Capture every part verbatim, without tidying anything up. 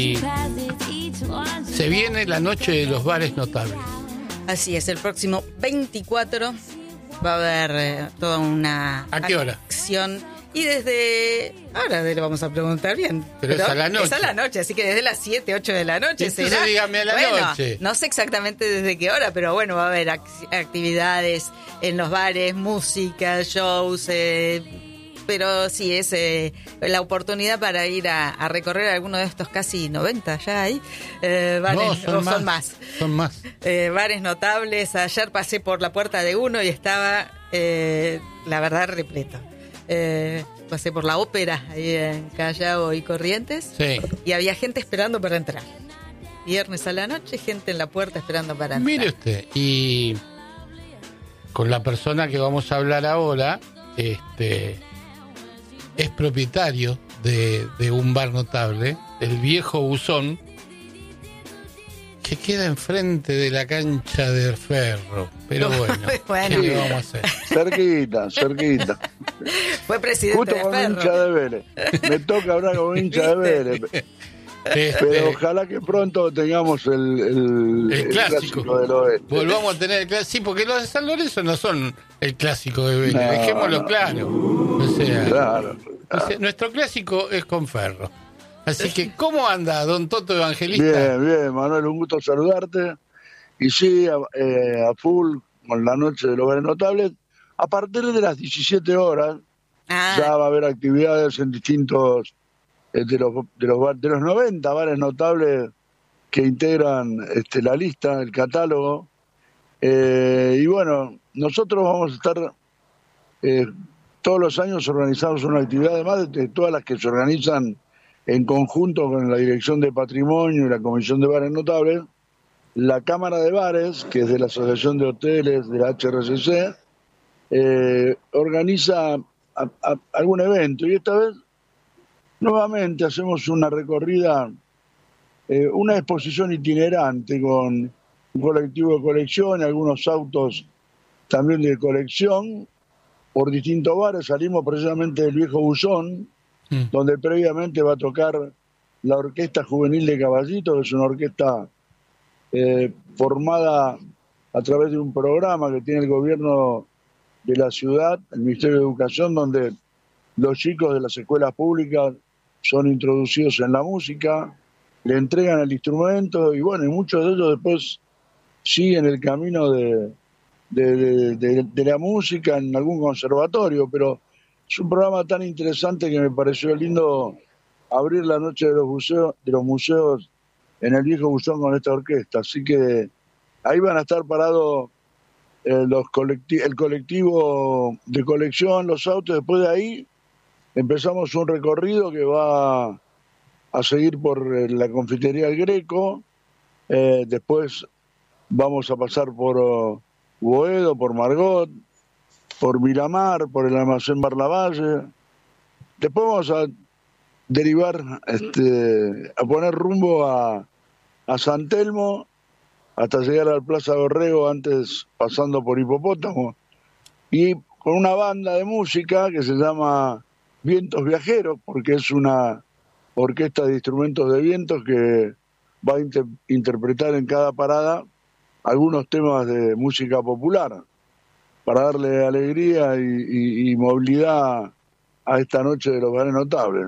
se viene la noche de los bares notables. Así es, el próximo veinticuatro va a haber eh, toda una ¿A qué hora? acción. Y desde... Ahora le vamos a preguntar bien. Pero, pero es a la noche. Es a la noche, así que desde las siete, ocho de la noche Entonces será. dígame a la bueno, noche. No sé exactamente desde qué hora, pero bueno, va a haber ac- actividades en los bares, música, shows... Eh, pero sí, es eh, la oportunidad para ir a, a recorrer alguno de estos casi noventa ya hay eh, bares, no, son, o más, son más. Son más. Eh, bares notables. Ayer pasé por la puerta de uno y estaba, eh, la verdad, repleto. Eh, pasé por la ópera, ahí en Callao y Corrientes, sí. Y había gente esperando para entrar. Viernes a la noche, gente en la puerta esperando para entrar. Mire usted, y con la persona que vamos a hablar ahora, este... es propietario de, de un bar notable, el Viejo Buzón, que queda enfrente de la cancha de Ferro. Pero bueno, bueno. ¿qué le vamos a hacer? Cerquita, cerquita. Fue presidente Justo de con Ferro. hincha de Vélez. Me toca hablar con hincha de Vélez. Este, Pero ojalá que pronto tengamos el, el, el, el clásico. clásico del oeste. Volvamos a tener el clásico. Sí, porque los de San Lorenzo no son el clásico de Vélez. No, Dejémoslo no. claro. O sea, Claro, o sea, nuestro clásico es con Ferro. Así que, ¿cómo anda, don Toto Evangelista? Bien, bien, Manuel, un gusto saludarte. Y sí, a, eh, a full con la noche de los bares notables. A partir de las diecisiete horas Ah, ya va a haber actividades en distintos, eh, de, los, de, los, bar- de los noventa bares notables que integran este, la lista, el catálogo. Eh, y bueno, nosotros vamos a estar, eh, todos los años organizamos una actividad, además de todas las que se organizan en conjunto con la Dirección de Patrimonio y la Comisión de Bares Notables. La Cámara de Bares, que es de la Asociación de Hoteles de la H R C C, eh, organiza a, a, algún evento, y esta vez nuevamente hacemos una recorrida, eh, una exposición itinerante con un colectivo de colección, algunos autos también de colección, por distintos bares. Salimos precisamente del Viejo Buzón, mm. donde previamente va a tocar la Orquesta Juvenil de Caballito, que es una orquesta eh, formada a través de un programa que tiene el gobierno de la ciudad, el Ministerio de Educación, donde los chicos de las escuelas públicas son introducidos en la música, le entregan el instrumento, y bueno, y muchos de ellos después siguen el camino de, de, de, de, de la música en algún conservatorio. Pero es un programa tan interesante que me pareció lindo abrir la noche de los museos, de los museos en el Viejo Buzón con esta orquesta. Así que ahí van a estar parados eh, los colecti- el colectivo de colección, los autos. Después de ahí empezamos un recorrido que va a seguir por eh, la confitería El Greco. Eh, después vamos a pasar por uh, Boedo, por Margot, por Miramar, por el almacén Barlavalle. Después vamos a derivar, este, a poner rumbo a, a San Telmo, hasta llegar al Plaza Dorrego, antes pasando por Hipopótamo, y con una banda de música que se llama Vientos Viajeros, porque es una orquesta de instrumentos de vientos que va a inter- interpretar en cada parada algunos temas de música popular, para darle alegría y, y, y movilidad a esta noche de los bares notables.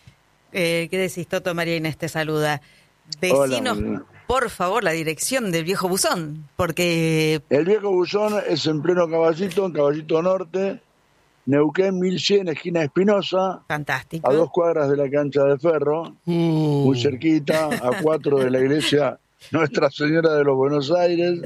Eh, ¿Qué decís, Toto? María Inés te saluda. Vecinos, Hola, por favor, la dirección del Viejo Buzón, porque... El Viejo Buzón es en pleno Caballito, en Caballito Norte, Neuquén mil cien, esquina Espinosa. Fantástico. A dos cuadras de la cancha de Ferro, uh. muy cerquita, a cuatro de la iglesia Nuestra Señora de los Buenos Aires,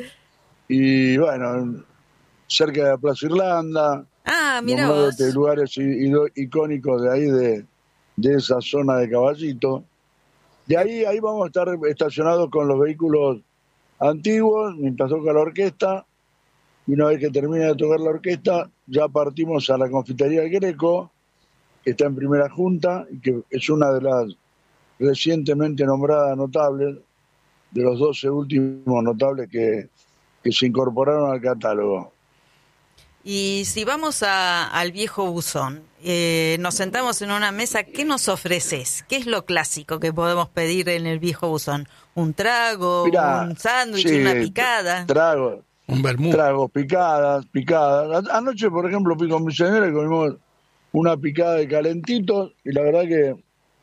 y bueno, cerca de la Plaza Irlanda. Ah, mira vos. vos. Lugares i- i- icónicos de ahí, de, de esa zona de Caballito. De ahí, ahí vamos a estar estacionados con los vehículos antiguos, mientras toca la orquesta, y una vez que termine de tocar la orquesta, ya partimos a la confitería del Greco, que está en primera junta, y que es una de las recientemente nombradas notables, de los doce últimos notables que, que se incorporaron al catálogo. Y si vamos a, al Viejo Buzón, eh, nos sentamos en una mesa, ¿qué nos ofreces? ¿Qué es lo clásico que podemos pedir en el Viejo Buzón? ¿Un trago, Mirá, un sándwich, sí, una picada? Trago, Un vermú. tragos, picadas, picadas. A- Anoche, por ejemplo, fui con mi señora y comimos una picada de calentitos y la verdad que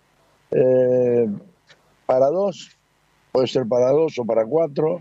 eh, para dos, puede ser para dos o para cuatro,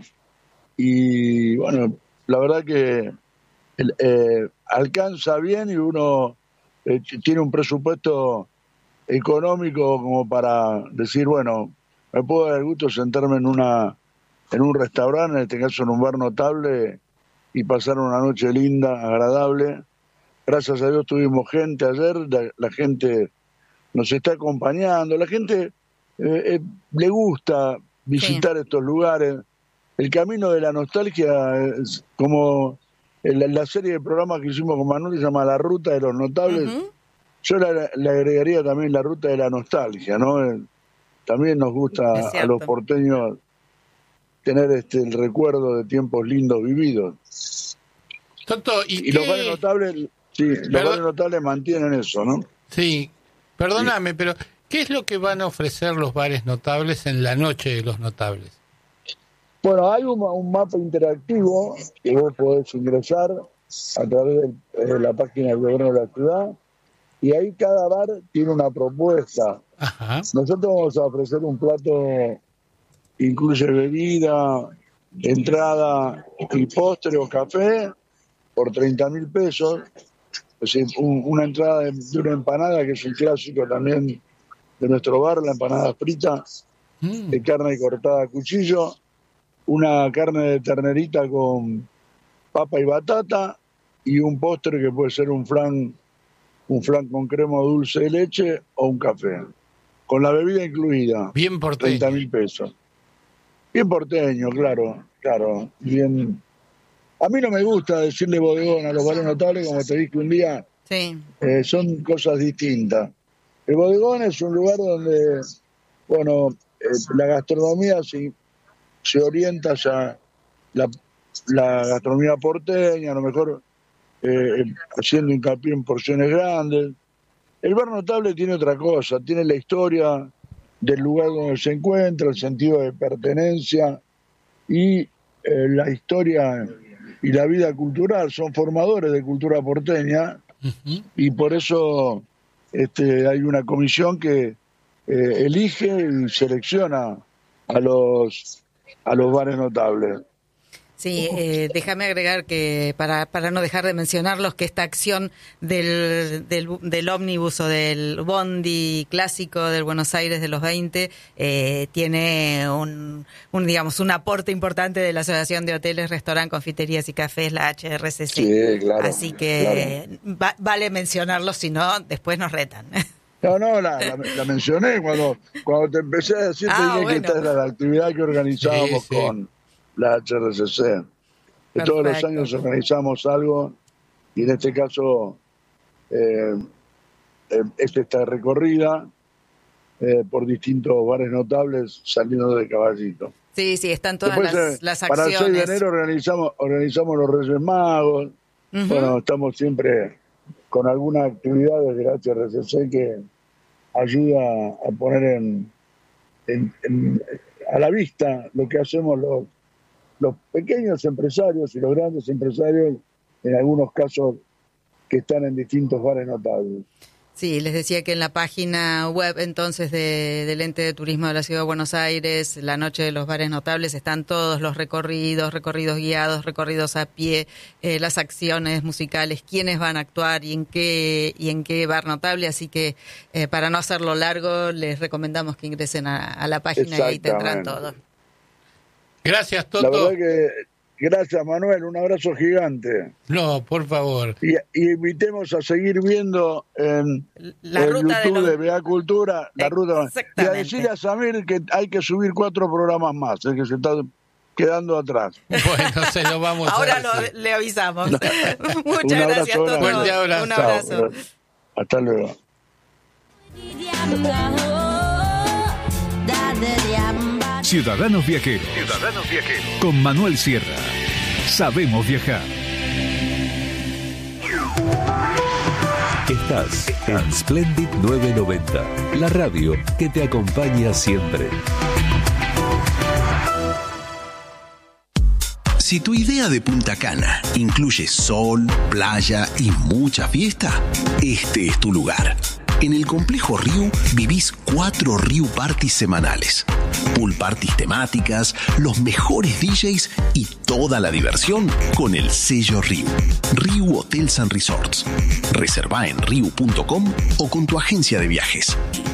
y bueno, la verdad que el- eh, alcanza bien y uno eh, t- tiene un presupuesto económico como para decir, bueno, me puedo dar el gusto de sentarme en una en un restaurante, en este caso en un bar notable, y pasar una noche linda, agradable. Gracias a Dios tuvimos gente ayer, la, la gente nos está acompañando, la gente eh, eh, le gusta visitar estos lugares. El camino de la nostalgia es como el- la serie de programas que hicimos con Manuel se llama La Ruta de los Notables. Ujú. Yo le, le agregaría también la ruta de la nostalgia, ¿no? Eh, También nos gusta Es a cierto. los porteños tener este el recuerdo de tiempos lindos vividos. Toto, ¿y, Y los qué- bares notables, sí, los Perdón. bares notables mantienen eso, ¿no? Sí, perdóname, pero ¿qué es lo que van a ofrecer los bares notables en la noche de los notables? Bueno, hay un, ma- un mapa interactivo que vos podés ingresar a través de, de la página del gobierno de la ciudad, y ahí cada bar tiene una propuesta. Ajá. Nosotros vamos a ofrecer un plato que incluye bebida, entrada y postre o café por treinta mil pesos. Es decir, un- una entrada de, de una empanada, que es un clásico también de nuestro bar, la empanada frita Mm. de carne cortada a cuchillo, una carne de ternerita con papa y batata, y un postre que puede ser un flan, un flan con crema dulce de leche o un café, con la bebida incluida. Bien porteño. treinta mil pesos. Bien porteño, claro, claro. Bien. A mí no me gusta decirle bodegón a los bares notables, como te dije un día, Sí. eh, son cosas distintas. El bodegón es un lugar donde, bueno, eh, la gastronomía se, se orienta hacia la, la gastronomía porteña, a lo mejor eh, haciendo hincapié en porciones grandes. El bar notable tiene otra cosa, tiene la historia del lugar donde se encuentra, el sentido de pertenencia y eh, la historia y la vida cultural, son formadores de cultura porteña, Ujú. y por eso este, hay una comisión que eh, elige y selecciona a los a los bares notables. Sí, eh, déjame agregar que para, para no dejar de mencionarlos, que esta acción del, del, del ómnibus o del bondi clásico del Buenos Aires de los veinte eh, tiene un, un, digamos, un aporte importante de la Asociación de Hoteles, Restaurantes, Confiterías y Cafés, la H R C C. Sí, claro, Así que va- vale mencionarlo, si no, después nos retan. No, no, la, la, la mencioné cuando cuando te empecé a decir, te Ah, dije bueno. que esta era la actividad que organizábamos Sí, sí. con la H R C C. Que todos los Perfecto. años organizamos algo, y en este caso eh, eh, es esta recorrida eh, por distintos bares notables saliendo de Caballito. Sí, sí, están todas Después, las, eh, las para el seis de acciones. enero organizamos, organizamos los Reyes Magos. Ujú. Bueno, estamos siempre con alguna actividad desde la H R C C que ayuda a poner en, en- en- a la vista lo que hacemos los, los pequeños empresarios y los grandes empresarios, en algunos casos que están en distintos bares notables. Sí, les decía que en la página web entonces de, del Ente de Turismo de la Ciudad de Buenos Aires, la Noche de los Bares Notables, están todos los recorridos, recorridos guiados, recorridos a pie, eh, las acciones musicales, quiénes van a actuar y en qué y en qué bar notable. Así que eh, para no hacerlo largo, les recomendamos que ingresen a, a la página y ahí tendrán Exactamente. todo. Gracias, La Toto. verdad que, gracias Manuel, un abrazo gigante. No, por favor. Y, y invitemos a seguir viendo en La el ruta de YouTube los- de Vea Cultura, la ruta. Y a Exactamente. decirle a Samir que hay que subir cuatro programas más, el que se está quedando atrás. Bueno, se lo vamos Ahora a lo, decir. le avisamos. Un Muchas abrazo gracias, Toto. grande. Fuerte abrazo. Un abrazo. Chao. Hasta luego. Ciudadanos Viajeros. Ciudadanos Viajeros. Con Manuel Sierra. Sabemos viajar. Estás en Splendid novecientos noventa, la radio que te acompaña siempre. Si tu idea de Punta Cana incluye sol, playa y mucha fiesta, este es tu lugar. En el Complejo Riu vivís cuatro Riu Parties semanales. Pool parties temáticas, los mejores D Js y toda la diversión con el sello Riu. Riu Hotels and Resorts. Reserva en riu punto com o con tu agencia de viajes.